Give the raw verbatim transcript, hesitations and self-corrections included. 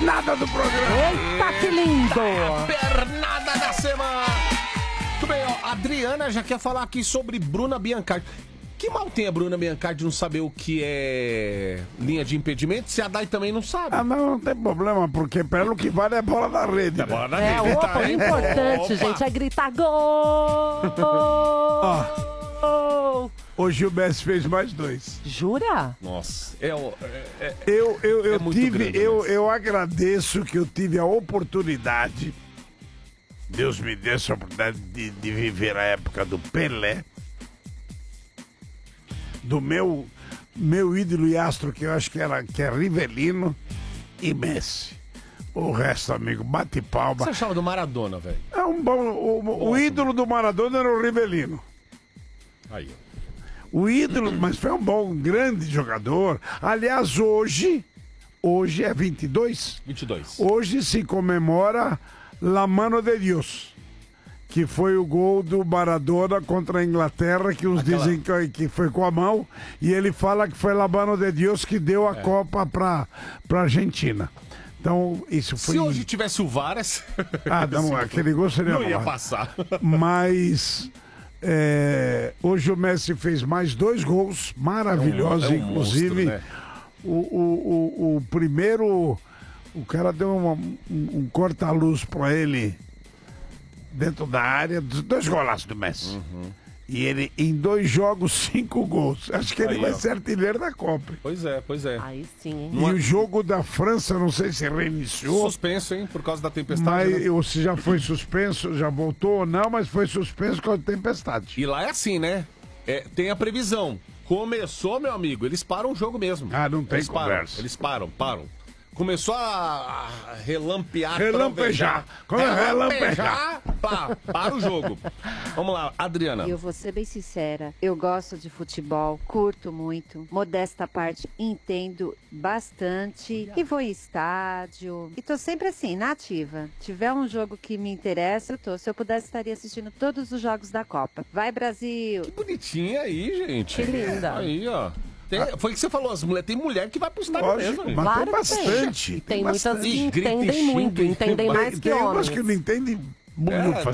pernada do programa. Eita, que lindo. Pernada da semana. Muito bem, ó, a Adriana já quer falar aqui sobre Bruna Biancardi. Que mal tem a Bruna Biancardi não saber o que é linha de impedimento, se a Dai também não sabe? Ah, não, não tem problema, porque pelo que vale é bola na rede. É bola na É, rede. opa, tá, o hein? importante, Opa. gente, é gritar gol! Ó, hoje o Messi fez mais dois. Jura? Nossa, é, o- é, é, Eu, eu, eu É muito tive, grande, eu, Messi. eu agradeço que eu tive a oportunidade, Deus me deu essa oportunidade de, de viver a época do Pelé, do meu, meu ídolo e astro, que eu acho que, era, que é Rivelino, e Messi. O resto, amigo, bate O que palma. você achava do Maradona, velho? É um bom, o, o ídolo do Maradona era o Rivelino. Aí, ó. O ídolo, mas foi um bom, um grande jogador. Aliás, hoje, hoje é vinte e dois, vinte e dois. hoje se comemora La Mano de Dios, que foi o gol do Maradona contra a Inglaterra, que uns Aquela- dizem que, que foi com a mão, e ele fala que foi La Mano de Dios que deu a É. Copa para a Argentina. Então, isso foi... Se hoje tivesse o Varas... Ah, não, aquele gol seria não ia bom. passar. Mas é, hoje o Messi fez mais dois gols maravilhosos, É um- é um inclusive. monstro, né? o, o, o, o primeiro, o cara deu uma- um, um corta-luz para ele dentro da área, dos dois golaços do Messi. Uhum. E ele, em dois jogos, cinco gols. Acho que ele Aí, vai ó. ser artilheiro da Copa. Pois é, pois é. Aí sim, hein? E o jogo da França, não sei se reiniciou. Suspenso, hein? Por causa da tempestade. Mas, né? ou se já foi suspenso, já voltou ou não, mas foi suspenso com a tempestade. E lá é assim, né? É, tem a previsão. Começou, meu amigo, eles param o jogo mesmo. Ah, não tem eles param, conversa. Eles param, param. Começou a a relampear, Relampejar. trovejar. Como é relampejar, pá, para o jogo. Vamos lá, Adriana. Eu vou ser bem sincera, eu gosto de futebol, curto muito, modesta parte, entendo bastante e vou em estádio. E tô sempre assim, na ativa. Tiver um jogo que me interessa, eu tô. Se eu pudesse, estaria assistindo todos os jogos da Copa. Vai, Brasil! Que bonitinha aí, gente. Que linda. Aí, ó. Tem- foi o que você falou, as mulheres, tem mulher que vai pro estádio Lógico, mesmo. gente. mas Claro tem que bastante. Tem muitas bastante. que Grita e entendem xinga muito, e entendem vai- mais que Tem umas homens. que não entendem muito É,